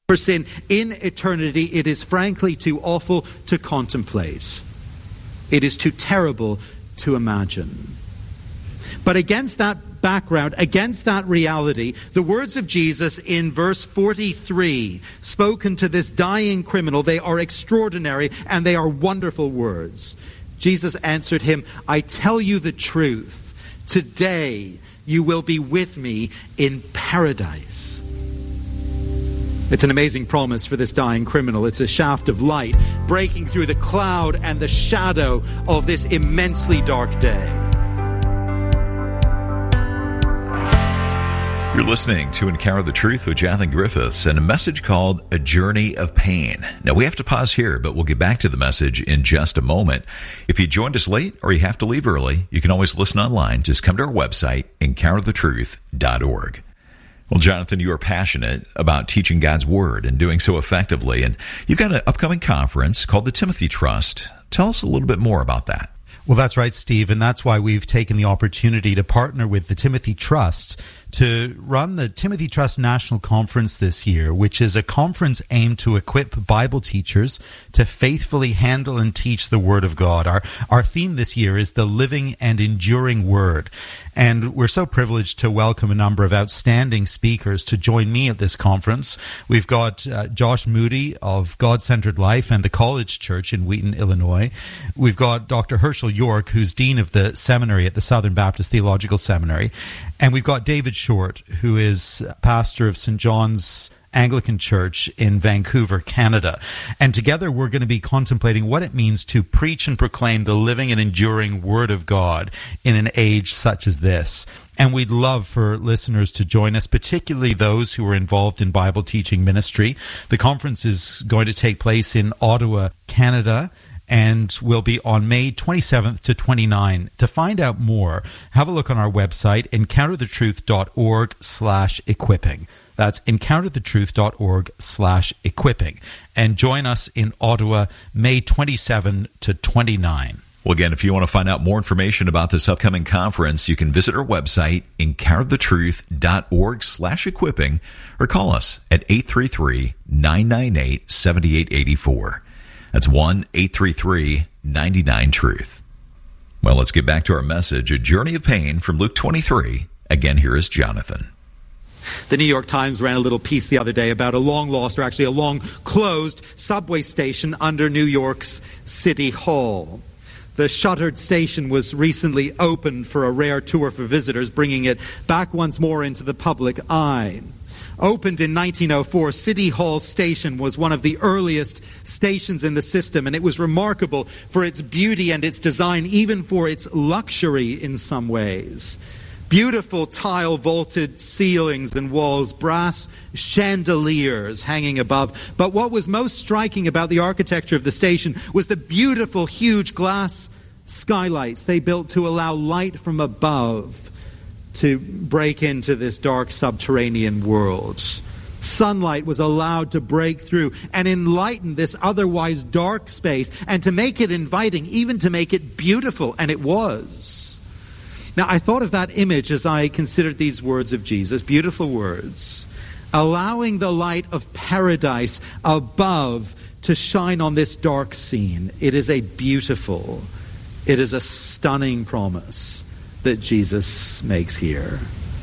for sin in eternity, it is frankly too awful to contemplate. It is too terrible to imagine. But against that background, against that reality, the words of Jesus in verse 43, spoken to this dying criminal, they are extraordinary and they are wonderful words. Jesus answered him, "I tell you the truth. Today you will be with me in paradise." It's an amazing promise for this dying criminal. It's a shaft of light breaking through the cloud and the shadow of this immensely dark day. You're listening to Encounter the Truth with Jonathan Griffiths and a message called A Journey of Pain. Now, we have to pause here, but we'll get back to the message in just a moment. If you joined us late or you have to leave early, you can always listen online. Just come to our website, encounterthetruth.org. Well, Jonathan, you are passionate about teaching God's Word and doing so effectively, and you've got an upcoming conference called the Timothy Trust. Tell us a little bit more about that. Well, that's right, Steve, and that's why we've taken the opportunity to partner with the Timothy Trust to run the Timothy Trust National Conference this year, which is a conference aimed to equip Bible teachers to faithfully handle and teach the Word of God. Our theme this year is the living and enduring Word. And we're so privileged to welcome a number of outstanding speakers to join me at this conference. We've got Josh Moody of God-Centered Life and the College Church in Wheaton, Illinois. We've got Dr. Herschel York, who's Dean of the Seminary at the Southern Baptist Theological Seminary. And we've got David Short, who is pastor of St. John's Anglican Church in Vancouver, Canada. And together we're going to be contemplating what it means to preach and proclaim the living and enduring Word of God in an age such as this. And we'd love for listeners to join us, particularly those who are involved in Bible teaching ministry. The conference is going to take place in Ottawa, Canada, and will be on May 27th to 29. To find out more, have a look on our website, encounterthetruth.org/equipping. That's encounterthetruth.org/equipping. And join us in Ottawa, May 27 to 29. Well, again, if you want to find out more information about this upcoming conference, you can visit our website, encounterthetruth.org/equipping, or call us at 833-998-7884. That's 1-833-99-TRUTH. Well, let's get back to our message, A Journey of Pain from Luke 23. Again, here is Jonathan. The New York Times ran a little piece the other day about a long-lost, or actually a long-closed subway station under New York's City Hall. The shuttered station was recently opened for a rare tour for visitors, bringing it back once more into the public eye. Opened in 1904, City Hall Station was one of the earliest stations in the system, and it was remarkable for its beauty and its design, even for its luxury in some ways. Beautiful tile-vaulted ceilings and walls, brass chandeliers hanging above. But what was most striking about the architecture of the station was the beautiful, huge glass skylights they built to allow light from above to break into this dark subterranean world. Sunlight was allowed to break through and enlighten this otherwise dark space, and to make it inviting, even to make it beautiful, and it was. Now, I thought of that image as I considered these words of Jesus, beautiful words, allowing the light of paradise above to shine on this dark scene. It is a beautiful, it is a stunning promise that Jesus makes here.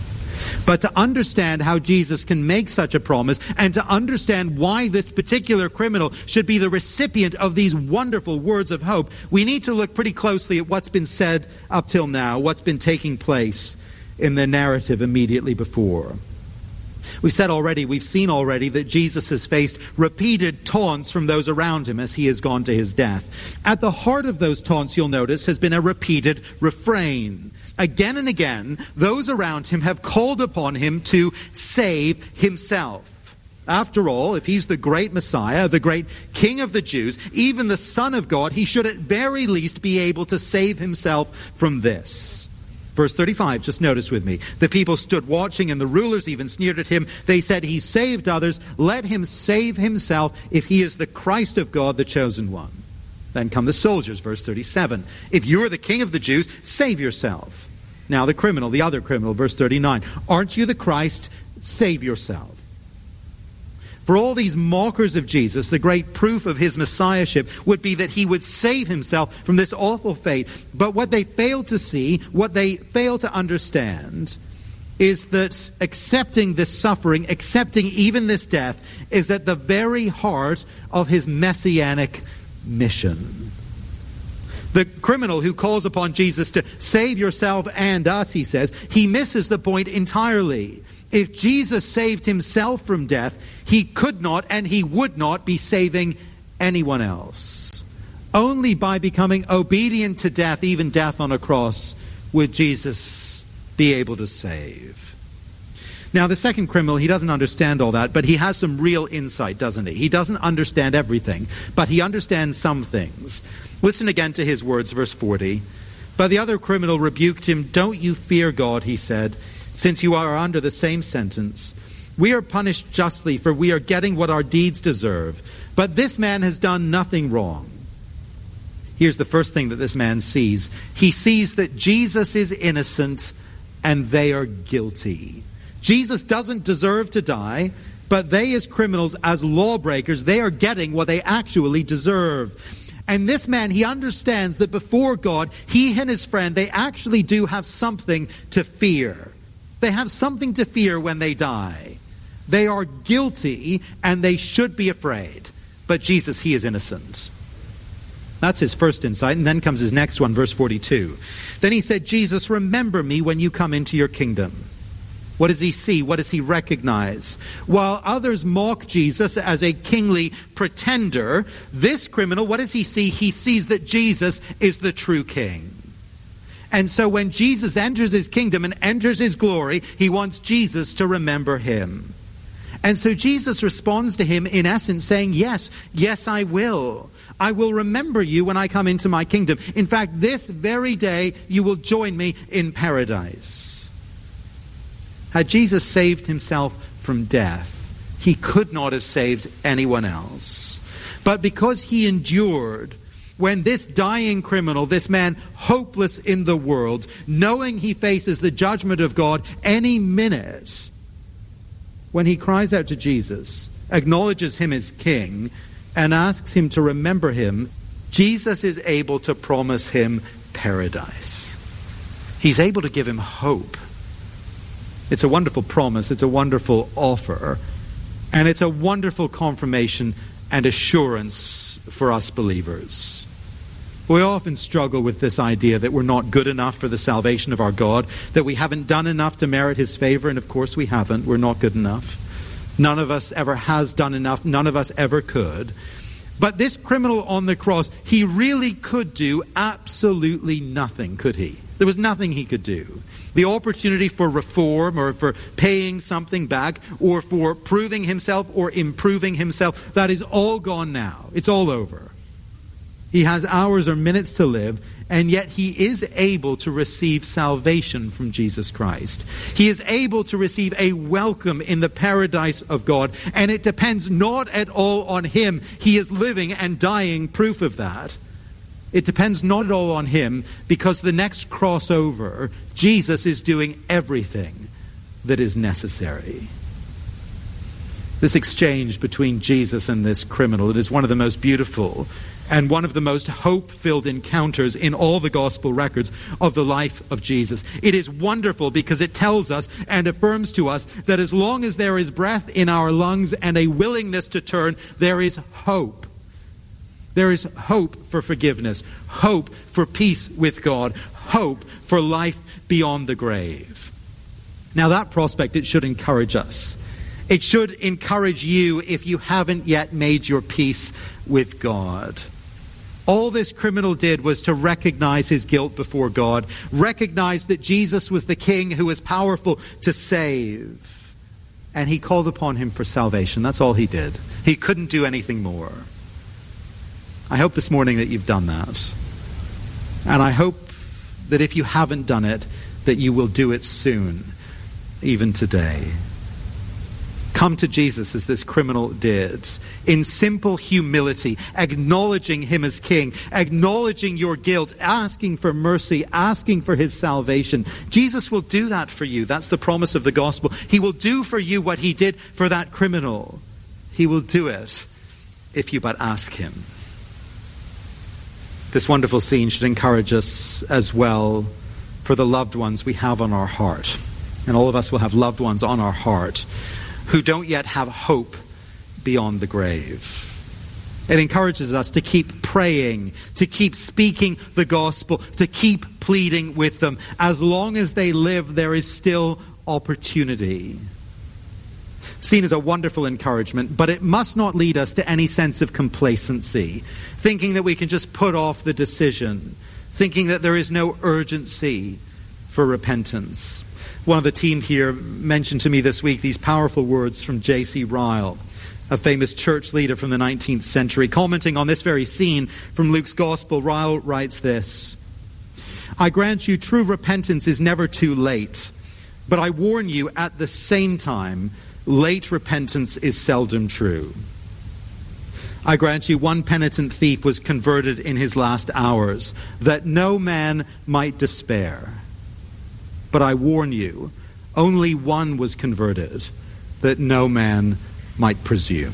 But to understand how Jesus can make such a promise, and to understand why this particular criminal should be the recipient of these wonderful words of hope, we need to look pretty closely at what's been said up till now, what's been taking place in the narrative immediately before. We've seen already that Jesus has faced repeated taunts from those around him as he has gone to his death. At the heart of those taunts, you'll notice, has been a repeated refrain. Again and again, those around him have called upon him to save himself. After all, if he's the great Messiah, the great King of the Jews, even the Son of God, he should at very least be able to save himself from this. Verse 35, just notice with me. The people stood watching, and the rulers even sneered at him. They said, "He saved others. Let him save himself if he is the Christ of God, the chosen one." Then come the soldiers, verse 37. "If you are the King of the Jews, save yourself." Now the other criminal, verse 39. "Aren't you the Christ? Save yourself." For all these mockers of Jesus, the great proof of his messiahship would be that he would save himself from this awful fate. But what they fail to see, what they fail to understand, is that accepting this suffering, accepting even this death, is at the very heart of his messianic mission. The criminal who calls upon Jesus to save yourself and us, he says, he misses the point entirely. If Jesus saved himself from death, he could not and he would not be saving anyone else. Only by becoming obedient to death, even death on a cross, would Jesus be able to save. Now, the second criminal, he doesn't understand all that, but he has some real insight, doesn't he? He doesn't understand everything, but he understands some things. Listen again to his words, verse 40. But the other criminal rebuked him. Don't you fear God, he said, since you are under the same sentence. We are punished justly, for we are getting what our deeds deserve. But this man has done nothing wrong. Here's the first thing that this man sees. He sees that Jesus is innocent and they are guilty. Jesus doesn't deserve to die, but they as criminals, as lawbreakers, they are getting what they actually deserve. And this man, he understands that before God, he and his friend, they actually do have something to fear. They have something to fear when they die. They are guilty and they should be afraid. But Jesus, he is innocent. That's his first insight. And then comes his next one, verse 42. Then he said, Jesus, remember me when you come into your kingdom. What does he see? What does he recognize? While others mock Jesus as a kingly pretender, this criminal, what does he see? He sees that Jesus is the true king. And so when Jesus enters his kingdom and enters his glory, he wants Jesus to remember him. And so Jesus responds to him in essence saying, yes, I will. I will remember you when I come into my kingdom. In fact, this very day you will join me in paradise. Had Jesus saved himself from death, he could not have saved anyone else. But because he endured when this dying criminal, this man hopeless in the world, knowing he faces the judgment of God any minute, when he cries out to Jesus, acknowledges him as king, and asks him to remember him, Jesus is able to promise him paradise. He's able to give him hope. It's a wonderful promise, it's a wonderful offer, and it's a wonderful confirmation and assurance for us believers. We often struggle with this idea that we're not good enough for the salvation of our God, that we haven't done enough to merit his favor, and of course we haven't. We're not good enough. None of us ever has done enough. None of us ever could. But this criminal on the cross, he really could do absolutely nothing, could he? There was nothing he could do. The opportunity for reform or for paying something back or for proving himself or improving himself, that is all gone now. It's all over. He has hours or minutes to live, and yet he is able to receive salvation from Jesus Christ. He is able to receive a welcome in the paradise of God, and it depends not at all on him. He is living and dying proof of that. It depends not at all on him, because the next crossover, Jesus is doing everything that is necessary. This exchange between Jesus and this criminal, it is one of the most beautiful and one of the most hope-filled encounters in all the gospel records of the life of Jesus. It is wonderful because it tells us and affirms to us that as long as there is breath in our lungs and a willingness to turn, there is hope. There is hope for forgiveness, hope for peace with God, hope for life beyond the grave. Now that prospect, it should encourage us. It should encourage you if you haven't yet made your peace with God. All this criminal did was to recognize his guilt before God, recognize that Jesus was the King who was powerful to save. And he called upon him for salvation. That's all he did. He couldn't do anything more. I hope this morning that you've done that. And I hope that if you haven't done it, that you will do it soon, even today. Come to Jesus as this criminal did, in simple humility, acknowledging him as king, acknowledging your guilt, asking for mercy, asking for his salvation. Jesus will do that for you. That's the promise of the gospel. He will do for you what he did for that criminal. He will do it if you but ask him. This wonderful scene should encourage us as well for the loved ones we have on our heart. And all of us will have loved ones on our heart who don't yet have hope beyond the grave. It encourages us to keep praying, to keep speaking the gospel, to keep pleading with them. As long as they live, there is still opportunity. Seen as a wonderful encouragement, but it must not lead us to any sense of complacency, thinking that we can just put off the decision, thinking that there is no urgency for repentance. One of the team here mentioned to me this week these powerful words from J.C. Ryle, a famous church leader from the 19th century. Commenting on this very scene from Luke's Gospel, Ryle writes this: "I grant you true repentance is never too late, but I warn you at the same time, late repentance is seldom true. I grant you one penitent thief was converted in his last hours, that no man might despair. But I warn you, only one was converted, that no man might presume."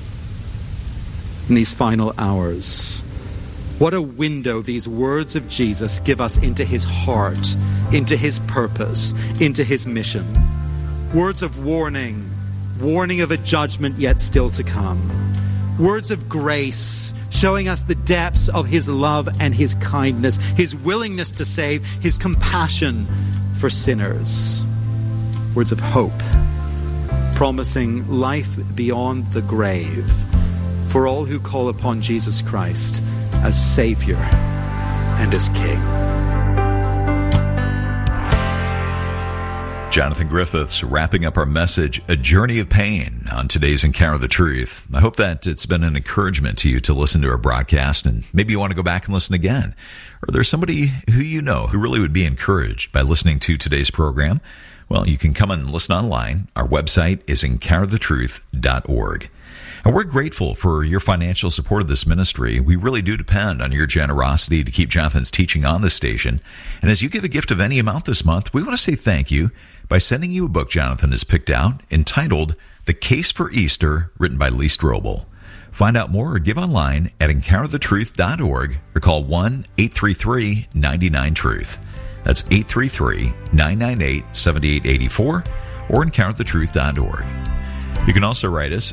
In these final hours, what a window these words of Jesus give us into his heart, into his purpose, into his mission. Words of warning of a judgment yet still to come. Words of grace, showing us the depths of his love and his kindness, his willingness to save, his compassion for sinners. Words of hope, promising life beyond the grave for all who call upon Jesus Christ as Savior and as King. Jonathan Griffiths wrapping up our message, A Journey of Pain, on today's Encounter the Truth. I hope that it's been an encouragement to you to listen to our broadcast, and maybe you want to go back and listen again. Or there's somebody who you know who really would be encouraged by listening to today's program. Well, you can come and listen online. Our website is encounterthetruth.org. And we're grateful for your financial support of this ministry. We really do depend on your generosity to keep Jonathan's teaching on this station. And as you give a gift of any amount this month, we want to say thank you by sending you a book Jonathan has picked out entitled The Case for Easter, written by Lee Strobel. Find out more or give online at encounterthetruth.org or call 1-833-99-TRUTH. That's 833-998-7884 or encounterthetruth.org. You can also write us